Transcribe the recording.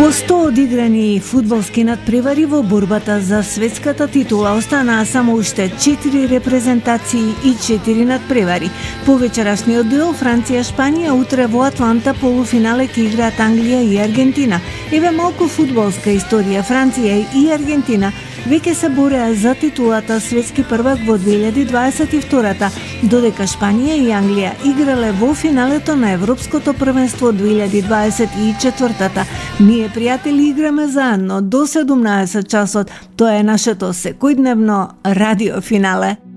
По 100 одиграни фудбалски надпревари во борбата за светската титула останаа само уште 4 репрезентации и 4 надпревари. По вечерашниот дуел Франција-Шпанија, утре во Атланта полуфинале ќе играат Англија и Аргентина. Еве малку фудбалска историја. Франција и Аргентина веќе се бореа за титулата светски првак во 2022-та, додека Шпанија и Англија играле во финалето на Европското првенство 2024-та. Ние, пријатели, играме заедно до 17 часот. Тоа е нашето секојдневно радио финале.